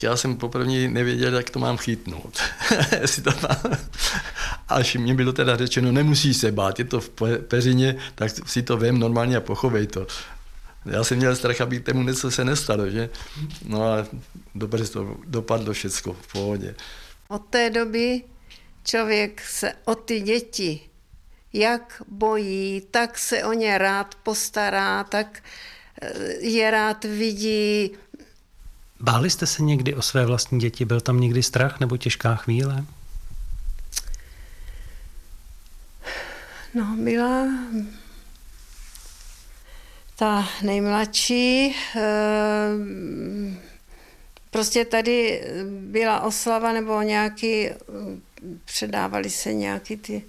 Já jsem poprvé nevěděl, jak to mám chytnout. Až mě bylo teda řečeno, nemusíš se bát, je to v peřině, tak si to vem normálně a pochovej to. Já jsem měl strach, aby tomu něco se nestalo, že? No a dobře to dopadlo všecko v pohodě. Od té doby člověk se o ty děti jak bojí, tak se o ně rád postará, tak je rád vidí. Báli jste se někdy o své vlastní děti? Byl tam někdy strach nebo těžká chvíle? No, byla ta nejmladší. Prostě tady byla oslava nebo nějaký, předávali se nějaký ty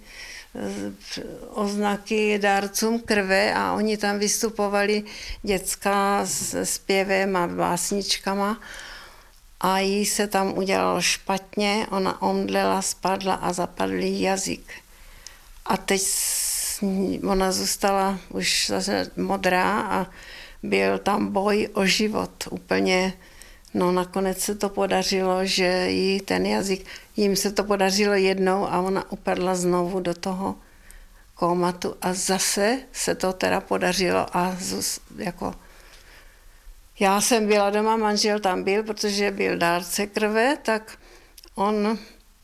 oznaky dárcům krve a oni tam vystupovali děcka s zpěvem a básničkama a jí se tam udělalo špatně, ona omdlela, spadla a zapadl jí jazyk. A teď ona zůstala už zase modrá a byl tam boj o život úplně. No nakonec se to podařilo, že jí ten jazyk, jim se to podařilo jednou a ona upadla znovu do toho kómatu a zase se to teda podařilo a jako já jsem byla doma, manžel tam byl, protože byl dárce krve, tak on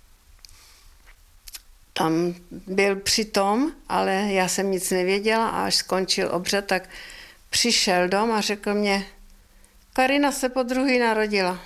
tam byl přitom, ale já jsem nic nevěděla a až skončil obřad, tak přišel dom a řekl mě, Karina se podruhý narodila.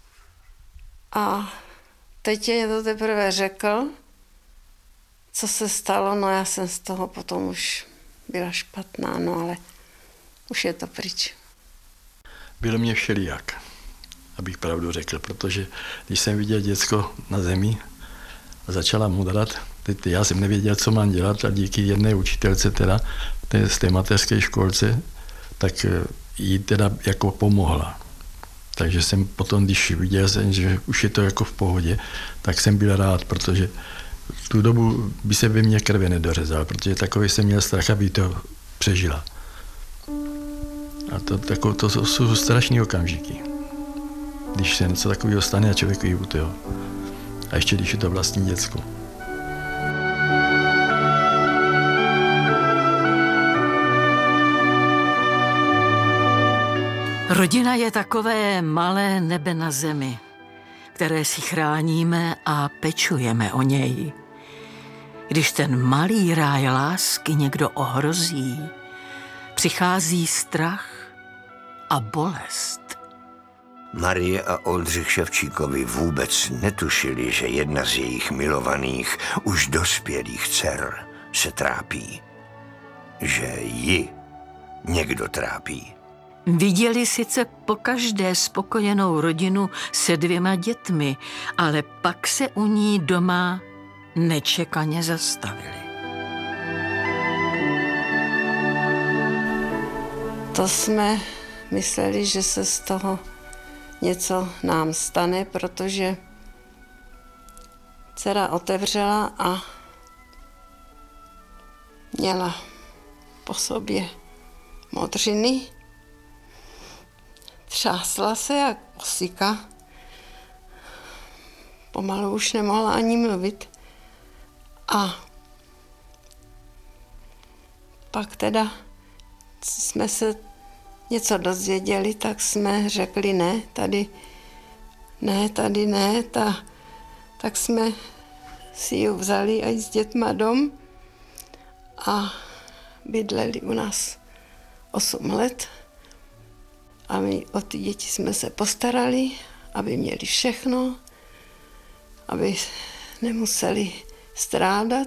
A teď mě to teprve řekl, co se stalo, no já jsem z toho potom už byla špatná, no ale už je to pryč. Bylo mě všelijak, abych pravdu řekl, protože když jsem viděl děcko na zemi a začala mudrat, teď já jsem nevěděl, co mám dělat a díky jedné učitelce teda z té mateřské školce, tak jí teda jako pomohla. Takže jsem potom, když viděl jsem, že už je to jako v pohodě, tak jsem byl rád, protože v tu dobu by se ve mně krve nedořezal, protože takový jsem měl strach, aby to přežila. A to jsou strašné okamžiky, když se něco takového stane a člověk jí uteho. A ještě když je to vlastní děcko. Rodina je takové malé nebe na zemi, které si chráníme a pečujeme o něj. Když ten malý ráj lásky někdo ohrozí, přichází strach a bolest. Marie a Oldřich Ševčíkovi vůbec netušili, že jedna z jejich milovaných, už dospělých dcer se trápí. Že ji někdo trápí. Viděli sice pokaždé spokojenou rodinu se 2 dětmi, ale pak se u ní doma nečekaně zastavili. To jsme mysleli, že se z toho něco nám stane, protože dcera otevřela a měla po sobě modřiny. Třásla se jak osika. Pomalu už nemohla ani mluvit. A pak teda jsme se něco dozvěděli, tak jsme řekli ne, tady ne, tak jsme si ji vzali a s dětma dom a bydleli u nás 8 let. A my o ty děti jsme se postarali, aby měli všechno, aby nemuseli strádat.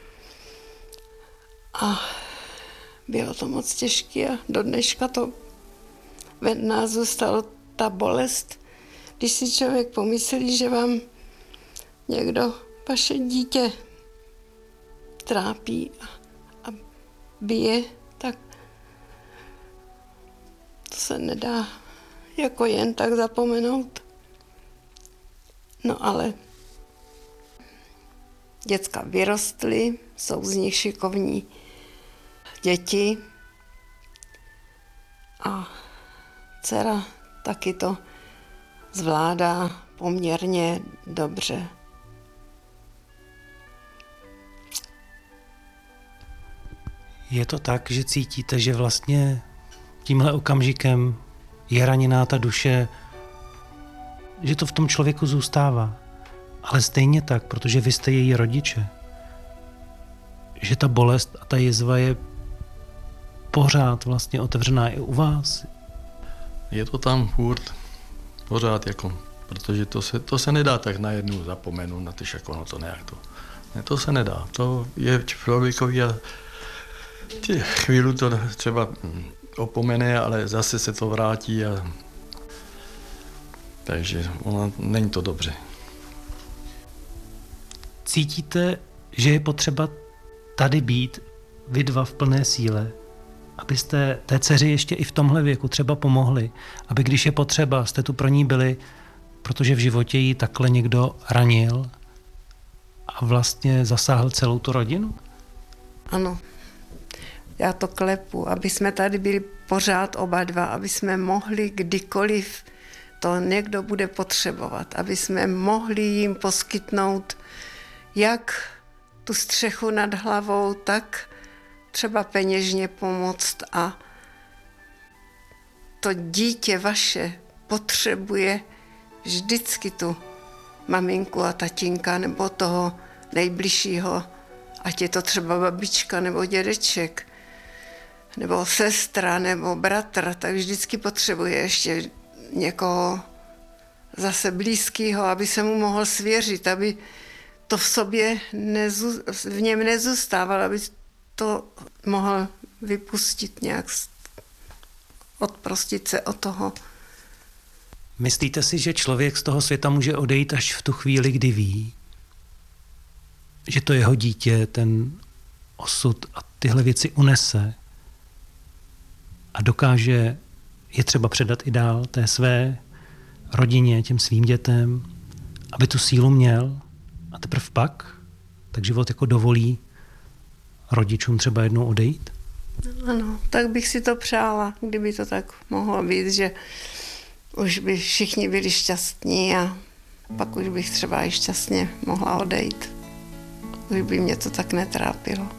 A bylo to moc těžké a do dneška to ve nás zůstalo ta bolest, když si člověk pomyslí, že vám někdo, vaše dítě, trápí a bije, tak to se nedá jako jen tak zapomenout. No ale děcka vyrostly, jsou z nich šikovní děti a dcera taky to zvládá poměrně dobře. Je to tak, že cítíte, že vlastně tímhle okamžikem je raněná ta duše, že to v tom člověku zůstává. Ale stejně tak, protože vy jste její rodiče, že ta bolest a ta jizva je pořád vlastně otevřená i u vás. Je to tam furt, pořád jako, protože to se nedá tak najednou zapomenout na ty ono to nějak to. Ne, to se nedá, to je člověkovi a chvíli to třeba opomene, ale zase se to vrátí a takže není to dobře. Cítíte, že je potřeba tady být vy dva v plné síle, abyste té dceři ještě i v tomhle věku třeba pomohli, aby když je potřeba, jste tu pro ní byli, protože v životě jí takhle někdo ranil a vlastně zasáhl celou tu rodinu? Ano, já to klepu, aby jsme tady byli pořád oba dva, aby jsme mohli kdykoliv to někdo bude potřebovat, aby jsme mohli jim poskytnout jak tu střechu nad hlavou, tak třeba peněžně pomoct a to dítě vaše potřebuje vždycky tu maminku a tatínka nebo toho nejbližšího, ať je to třeba babička nebo dědeček, nebo sestra nebo bratr, tak vždycky potřebuje ještě někoho zase blízkého, aby se mu mohl svěřit, aby to v sobě v něm nezůstávalo, aby to mohl vypustit nějak, odprostit se od toho. Myslíte si, že člověk z toho světa může odejít až v tu chvíli, kdy ví, že to jeho dítě ten osud a tyhle věci unese a dokáže je třeba předat i dál té své rodině, těm svým dětem, aby tu sílu měl a teprve pak tak život jako dovolí rodičům třeba jednou odejít? Ano, tak bych si to přála, kdyby to tak mohlo být, že už by všichni byli šťastní a pak už bych třeba i šťastně mohla odejít. Už by mě to tak netrápilo.